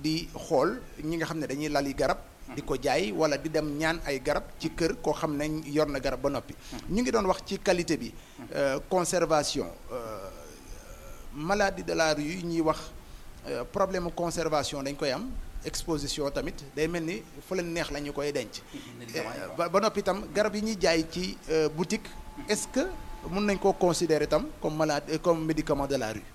di xool ñi nga xam ne dañuy lali garab di ko jaay wala di dem ñaan ay garab ci kër koo xam ne yor na garab ba noppi ñu ngi doon wax ci qualité bi conservation maladie de la rue yi ñuy wax problème conservation dañ koy am exposition tamit day mel ni fu leen neex la ñu koy denc ba noppi itam garab yi ñuy jaay ci boutique est-ce que mën nañ koo considérer itam comme malade comme médicament de la rue.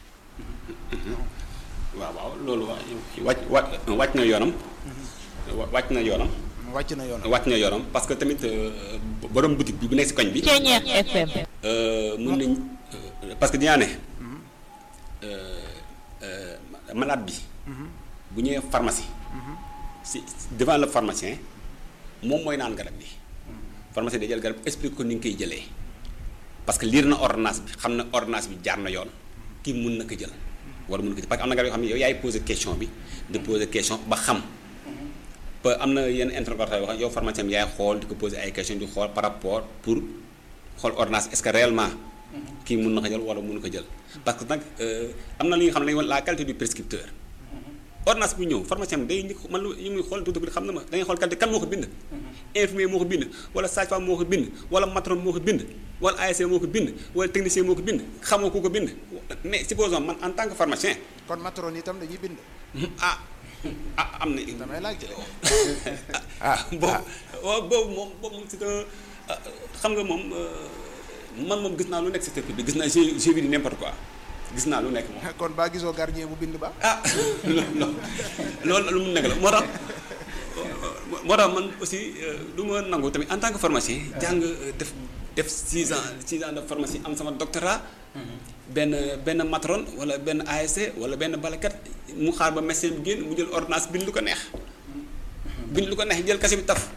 waaw loolu wàcc na yoonam. wàcc na yoonam. wàcc na yoonam parce que tamit borom boutique bi bu nekk si koñ bi. Ceeñeex FM. mën nañ parce que dinaa ne malade bi. bu ñëwee pharmacie. si devant le pharmacien moom mooy naan garab bi. pharmacien day jël garab explique ko ni nga koy jëlee parce que liir na ordonnance bi xam na ordonnance bi jaar na yoon kii mun na ko jël. war mun ko jël parce que am na garab yoo xam ne yow yaay poser question bi de poser question ba xam. ba am na yenn interrogatoire yoo xam yow pharmacien bi yaay xool di ko poser ay question di xool par rapport pour xool ordonnance est-ce que réellement kii mun na ko jël wala mun ko jël parce que nag am na li nga xam ne la qualité du prescripteur ordonnance bu ñëw pharmacien bi day njëkk man lu muy xool tuuti bi xam na ma da ngay xool qualité kan moo ko bind infirmier moo ko bind wala sage-femme moo ko bind wala matron moo ko bind wala ASC moo ko bind wala technicien moo ko bind xamoo ku ko bind mais supposons man en tant que pharmacien. kon matron itam dañuy bind. am na. damay laaj boobu moom c'est xam nga moom man moom gis naa lu nekk si secteur bi gis naa j'ai vu n'importe quoi gis naa lu nekk moom. kon baa gisoo gardien bu bind ba. loolu lu mu nekk la moo tax man aussi du ma nangu tamit en tant que pharmacien jàng def 6 ans de pharmacie am sama doctorat. benn matron wala benn ASC wala benn balakat mu xaar ba médecin bi génn mu jël ordonnance bind lu ko neex jël kase bi taf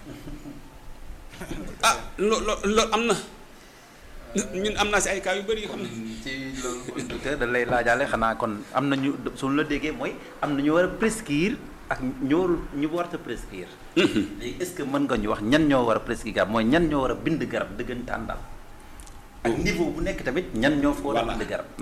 loolu am na ñun am naa si ay cas yu bëri yoo xam ne. ci loolu docteur da lay laajaale xanaa kon am na ñu suñu la déggee mooy am na ñu war a prescrire ak ñu war a prescrire. léegi est-ce que mën nga ñu wax ñan ñoo war a prescrire garab mooy ñan ñoo war a bind garab dëggantaan daal. ak niveau bu nekk tamit ñan ñoo fa war a bind garab.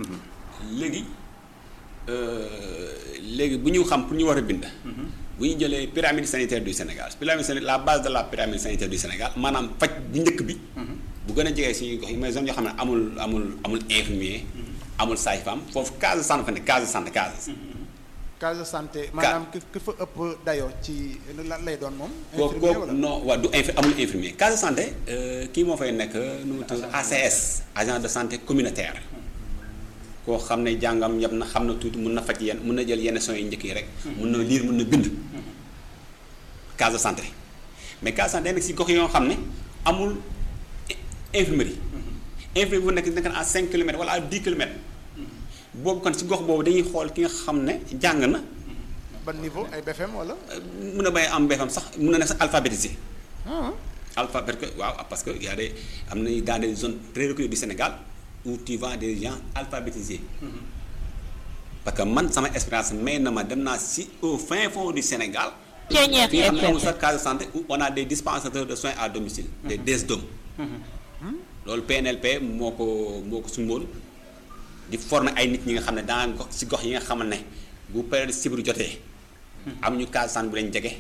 léegi bu ñu xam pour ñu war a bind. bu ñu jëlee pyramide sanitaire du Sénégal la base de la pyramide sanitaire du Sénégal maanaam faj bu njëkk bi. bu gën a jegee suñuy gox yi mais zone yoo xam ne amul infirmier. amul sage-femme foofu case de santé fa ne case de santé case de santé maanaam ki fa ëpp dayoo ci lan lay doon moom. infirmier wala non waaw amul infirmier case de santé kii moo fay nekk nu mu tudd ACS agent de santé communautaire koo xam ne jàngam yëpp na xam na tuuti mun na faj mun na jël yenn soins yu njëkk yi rek. mun na lire mun na bind. case de santé mais case de santé nekk si gox yoo xam ne amul infirmerie. infirmerie bu nekk à 5 kilomètres wala à 10 kilomètres. boobu kon si gox boobu dañuy xool ki nga xam ne jàng na. ban niveau ay BFM wala. mun na bay am BFM sax mun na nekk sax alphabétisé. parce que y a des am na dans des zones très reculées du Sénégal où tu vois des gens alphabétisés. parce que man sama expérience may na ma dem naa si au fin fond du Sénégal. Ceeñeex fi nga xam ne amul sax case de santé où on a des dispensateurs de soins à domicile. des DSDOM. loolu PNLP moo ko sumboon. di former ay nit ñi nga xam ne dans gox si gox yi nga xam ne bu période sibiru jotee. amuñu case santé bu leen jege.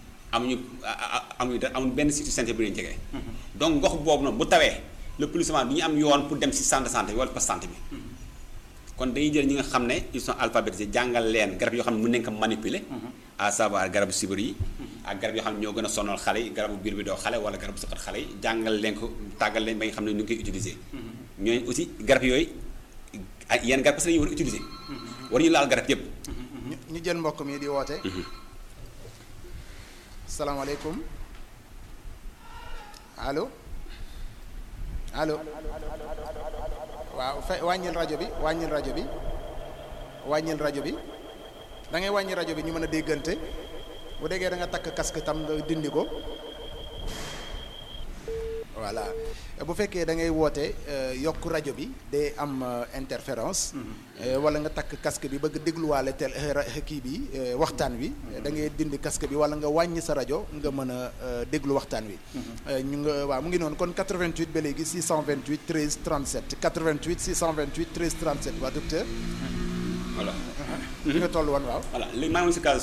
amuñu benn site santé bu leen jege. donc gox boobu noonu bu tawee le plus souvent du ñu am yoon pour dem si centre de santé bi wala poste santé bi. kon dañuy jël ñi nga xam ne ils sont alphabétisés jàngal leen garab yoo xam ne mën nañ ko manipuler. à savoir garabu sibiru yi. ak garab yoo xam ne ñoo gën a sonal xale yi garabu biir bi doo xale wala garabu suqat xale yi jàngal leen ko tàggal leen ba nga xam ne ñu ngi koy utiliser. ñooñu aussi garab yooyu. ak yenn garab parce que dañuy war a utiliser. war ñu laal garab yëpp. ñu jël mbokk mi di woote. salaamaaleykum allo waaw wàññil rajo bi da ngay wàññi rajo bi ñu mën a déggante bu déggee da nga takk casque tam nga dindi ko. voilà bu fekkee da ngay woote yokk rajo bi day am interférence. wala nga takk casque bi bëgg dégluwaale kii bi waxtaan wi. da ngay dindi casque bi wala nga wàññi sa rajo nga mën a déglu waxtaan wi. waaw mu ngi noonu kon 88 ba léegi 628 13 37 88 628 13 37 waa docteur. voilà. li nga toll woon waaw. voilà léegi maa ngi si case